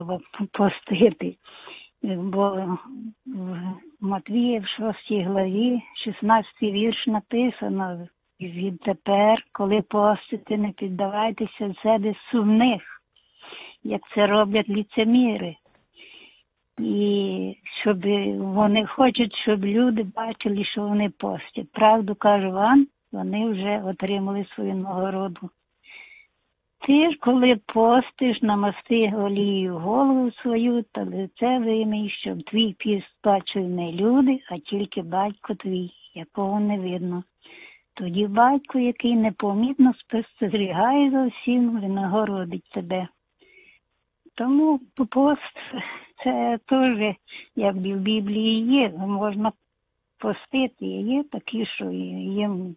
постити. Бо в Матвія в 6 главі, 16 вірш написано: «Відтепер, коли постите, не піддавайтеся в себе сумних, як це роблять ліцеміри». І щоб вони хочуть, щоб люди бачили, що вони постять. Правду кажу вам, вони вже отримали свою нагороду. Ти ж, коли постиш, намасти олією голову свою та лице вимий, щоб твій піст бачили не люди, а тільки батько твій, якого не видно. Тоді батько, який непомітно спостерігає за всім, винагородить тебе. Тому пост – це теж, як в Біблії є, можна постити. Є такі, що їм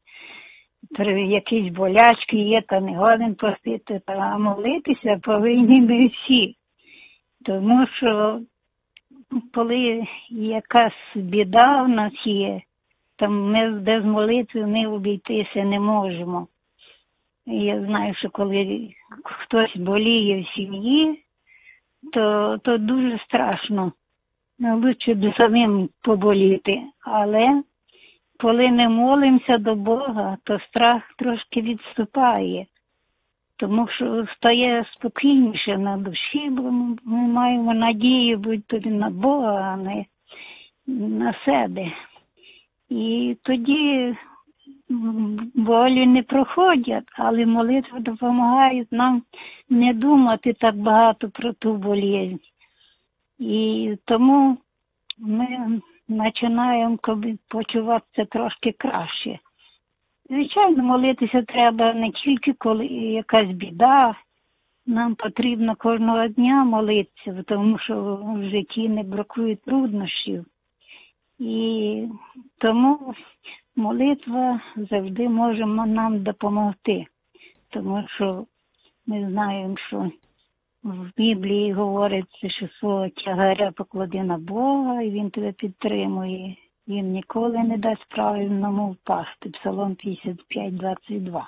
якісь болячки є, та не годен постити, а молитися повинні ми всі. Тому що коли якась біда в нас є, то ми без молитви ми обійтися не можемо. І я знаю, що коли хтось боліє в сім'ї, то дуже страшно. Лучше б самим поболіти. Але коли ми молимося до Бога, то страх трошки відступає. Тому що стає спокійніше на душі, бо ми маємо надію бути на Бога, а не на себе. І тоді болі не проходять, але молитви допомагають нам не думати так багато про ту болізнь. І тому ми починаємо почуватися трошки краще. Звичайно, молитися треба не тільки коли якась біда. Нам потрібно кожного дня молитися, тому що в житті не бракує труднощів. І тому молитва завжди може нам допомогти. Тому що ми знаємо, що в Біблії говориться, що свого тягаря поклади на Бога, і Він тебе підтримує. Він ніколи не дасть правильному впасти. Псалом 55, 22.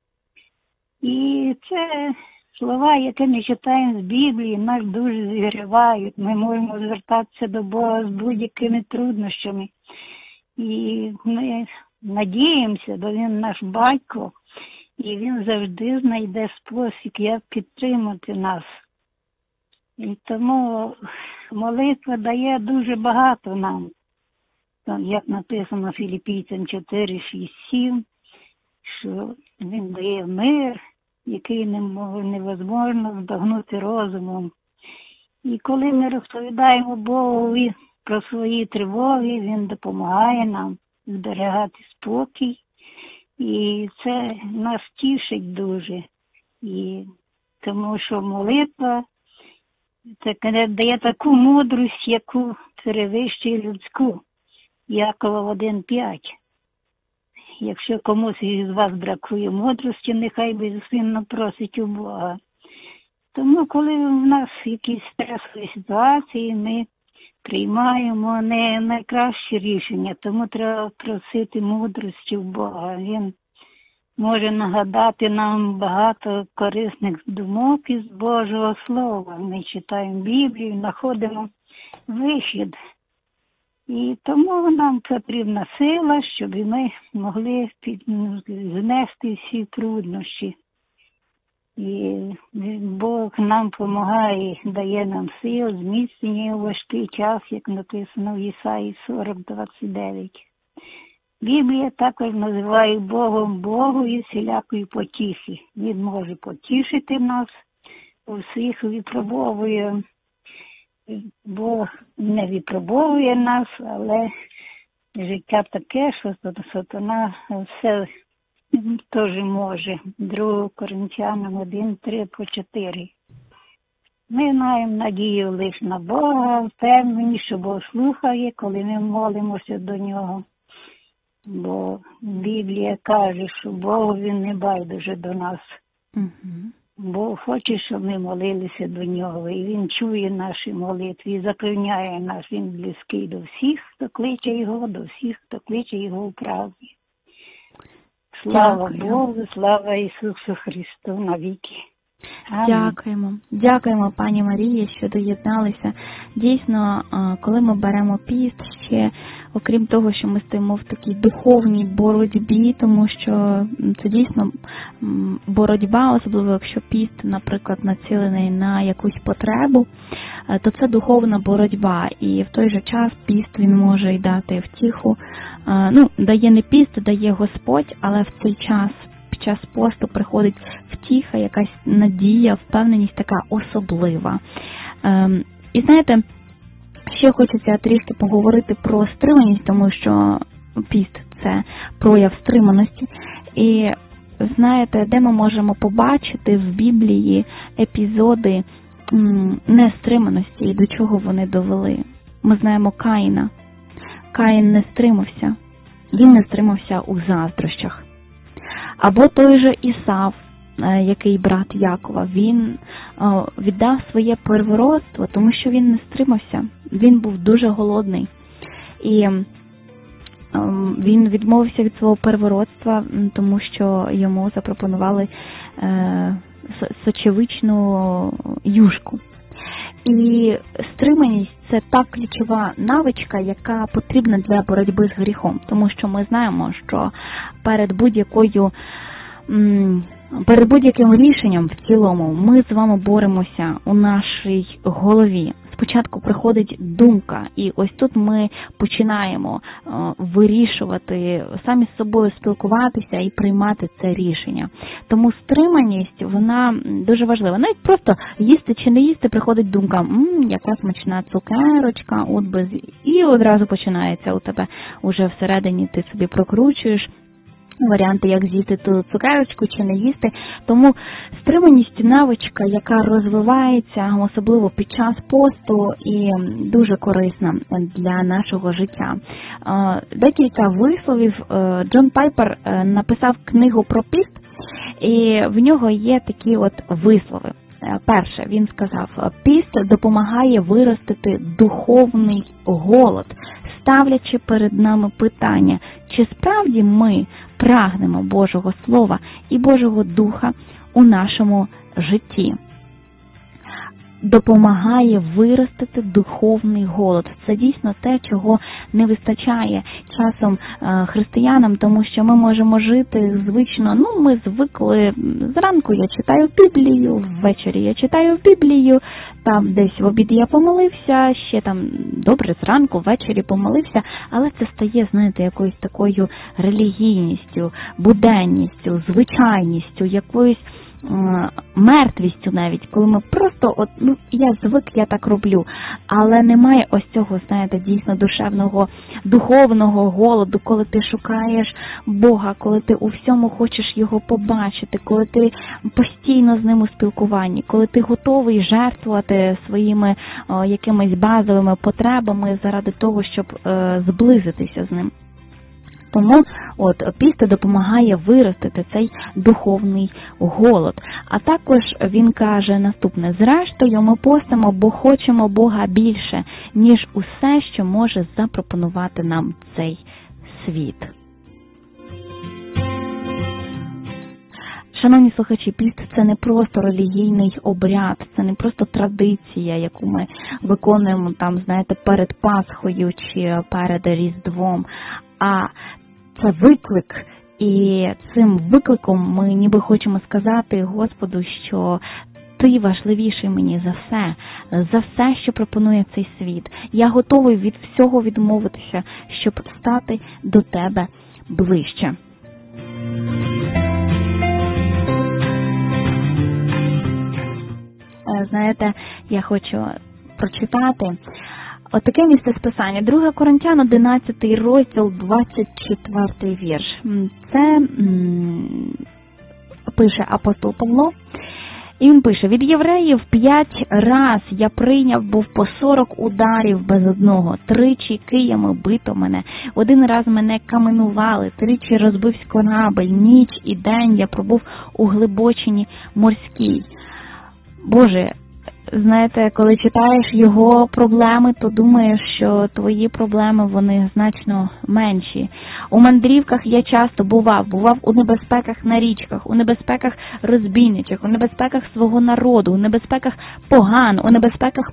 І це слова, які ми читаємо з Біблії, нас дуже зігрівають. Ми можемо звертатися до Бога з будь-якими труднощами. І ми надіємося, бо Він наш батько, і Він завжди знайде спосіб, як підтримати нас. І тому молитва дає дуже багато нам. Як написано Філіппійцям 4, 6, 7, що Він дає мир, який невозможно збагнути розумом. І коли ми розповідаємо Богові про свої тривоги, Він допомагає нам зберігати спокій. І це нас тішить дуже. І тому що молитва це дає таку мудрість, яку перевищує людську. Якова 1:5. Якщо комусь із вас бракує мудрості, нехай безсумно просить у Бога. Тому, коли в нас якісь стресові ситуації, ми приймаємо не найкращі рішення, тому треба просити мудрості у Бога. Він може нагадати нам багато корисних думок із Божого Слова. Ми читаємо Біблію, знаходимо вихід. І тому нам потрібна сила, щоб ми могли знести всі труднощі. І Бог нам допомагає, дає нам сил, зміцнює у важкий час, як написано в Ісаї 40:29. Біблія також називає Богом Богові всілякої потіхи. Він може потішити нас, у всіх випробовує. Бог не випробовує нас, але життя таке, що сатана все теж може. 2 Коринтянам 1:3-4. Ми маємо надію лише на Бога, впевнені, що Бог слухає, коли ми молимося до Нього. Бо Біблія каже, що Бог, Він не байдуже до нас. Бог хоче, щоб ми молилися до Нього, і Він чує наші молитви, і запевняє нас, Він близький до всіх, хто кличе Його, до всіх, хто кличе Його в правді. Слава Богу, слава Ісусу Христу навіки. Дякуємо, пані Марії, що доєдналися. Дійсно, коли ми беремо піст, ще, окрім того, що ми стоїмо в такій духовній боротьбі, тому що це дійсно боротьба, особливо якщо піст, наприклад, націлений на якусь потребу, то це духовна боротьба. І в той же час піст, він може й дати втіху. Дає не піст, дає Господь, але в цей час, під час посту приходить втіха, якась надія, впевненість така особлива. І знаєте, ще хочеться трішки поговорити про стриманість, тому що піст – це прояв стриманості. І знаєте, де ми можемо побачити в Біблії епізоди нестриманості і до чого вони довели? Ми знаємо Каїна. Каїн не стримався. Він не стримався у заздрощах. Або той же Ісав, який брат Якова, він віддав своє первородство, тому що він не стримався. Він був дуже голодний. І він відмовився від свого первородства, тому що йому запропонували сочевичну юшку. І стриманість – це та ключова навичка, яка потрібна для боротьби з гріхом. Тому що ми знаємо, що перед будь-яким рішенням в цілому ми з вами боремося у нашій голові. Спочатку приходить думка, і ось тут ми починаємо вирішувати, самі з собою спілкуватися і приймати це рішення. Тому стриманість, вона дуже важлива. Навіть просто їсти чи не їсти, приходить думка, яка смачна цукерочка, і одразу починається у тебе уже всередині, ти собі прокручуєш варіанти, як з'їсти ту цукерочку чи не їсти. Тому стриманість – навичка, яка розвивається, особливо під час посту, і дуже корисна для нашого життя. Декілька висловів. Джон Пайпер написав книгу про піст, і в нього є такі от вислови. Перше, він сказав, піст допомагає виростити духовний голод, ставлячи перед нами питання, чи справді ми прагнемо Божого Слова і Божого Духа у нашому житті. Допомагає виростити духовний голод. Це дійсно те, чого не вистачає часом християнам, тому що ми можемо жити звично, ми звикли, зранку я читаю Біблію, ввечері я читаю Біблію, там десь в обід я помолився, ще там добре зранку, ввечері помолився, але це стає, знаєте, якоюсь такою релігійністю, буденністю, звичайністю, якоюсь мертвістю навіть, коли ми просто, я звик, я так роблю, але немає ось цього, знаєте, дійсно душевного, духовного голоду, коли ти шукаєш Бога, коли ти у всьому хочеш Його побачити, коли ти постійно з Ним у спілкуванні, коли ти готовий жертвувати своїми якимись базовими потребами заради того, щоб зблизитися з Ним. Тому піст допомагає виростити цей духовний голод. А також він каже наступне: зрештою ми постимо, бо хочемо Бога більше, ніж усе, що може запропонувати нам цей світ. Шановні слухачі, піст – це не просто релігійний обряд, це не просто традиція, яку ми виконуємо перед Пасхою чи перед Різдвом, а це виклик, і цим викликом ми ніби хочемо сказати Господу, що Ти важливіший мені за все, що пропонує цей світ. Я готовий від всього відмовитися, щоб стати до Тебе ближче. Знаєте, я хочу прочитати отаке місце Писання. 2 Коринтян, 11 розділ, 24 вірш. Це пише апостол Павло. І він пише: від євреїв 5 раз я прийняв був по 40 ударів без одного. 3 киями бито мене. 1 раз мене каменували. 3 розбився корабель. Ніч і день я пробув у глибочині морській. Боже, Знаєте, коли читаєш його проблеми, то думаєш, що твої проблеми, вони значно менші. У мандрівках я часто бував у небезпеках на річках, у небезпеках розбійничих, у небезпеках свого народу, у небезпеках поган, у небезпеках